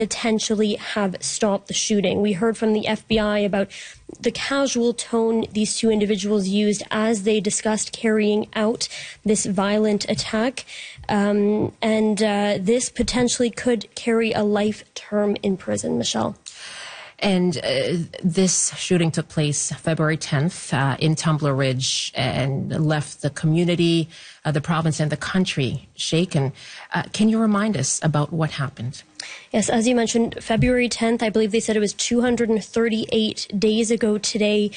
potentially have stopped the shooting. We heard from the FBI about the casual tone these two individuals used as they discussed carrying out this violent attack. This potentially could carry a life term in prison, Michelle. And this shooting took place February 10th in Tumbler Ridge and left the community, the province, and the country shaken. Can you remind us about what happened? Yes, as you mentioned, February 10th, I believe they said it was 238 days ago today.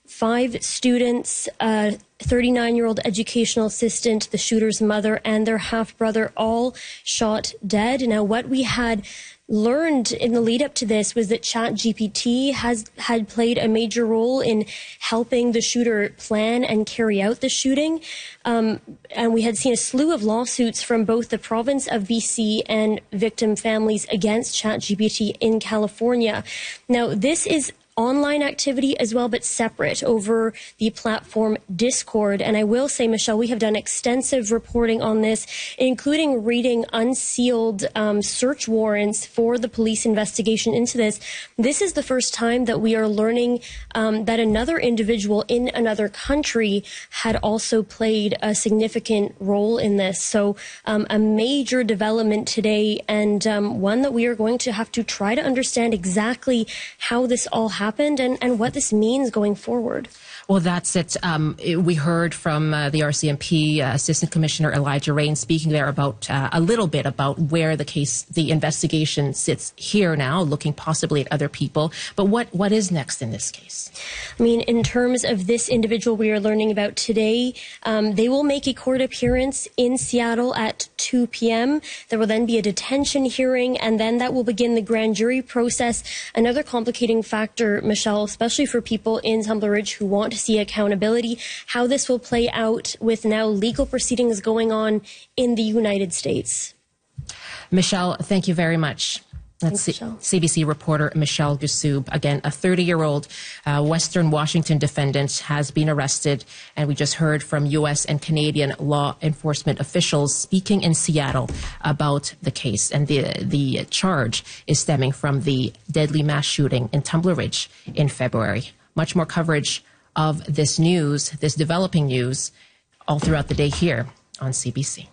5 students, 39-year-old educational assistant, the shooter's mother, and their half-brother all shot dead. Now, what we had learned in the lead up to this was that ChatGPT had played a major role in helping the shooter plan and carry out the shooting. And we had seen a slew of lawsuits from both the province of BC and victim families against ChatGPT in California. Now, this is online activity as well, but separate over the platform Discord. And I will say, Michelle, we have done extensive reporting on this, including reading unsealed search warrants for the police investigation into this. This is the first time that we are learning that another individual in another country had also played a significant role in this. So a major development today, and one that we are going to have to try to understand exactly how this all happened and what this means going forward. Well, that's it. We heard from the RCMP Assistant Commissioner Elijah Rain speaking there about a little bit about where the investigation sits here now, looking possibly at other people. But what is next in this case? I mean, in terms of this individual we are learning about today, they will make a court appearance in Seattle at 2 p.m. There will then be a detention hearing, and then that will begin the grand jury process. Another complicating factor, Michelle, especially for people in Tumbler Ridge who want to see accountability, how this will play out with now legal proceedings going on in the United States. Michelle, thank you very much. That's CBC reporter Michelle Gusub. Again, a 30-year-old Western Washington defendant has been arrested, and we just heard from U.S. and Canadian law enforcement officials speaking in Seattle about the case. And the charge is stemming from the deadly mass shooting in Tumbler Ridge in February. Much more coverage of this news, this developing news, all throughout the day here on CBC.